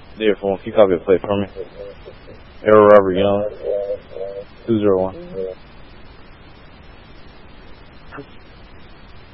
Yeah, phone. Can you copy the plate for me? Aero Robert Young, 201.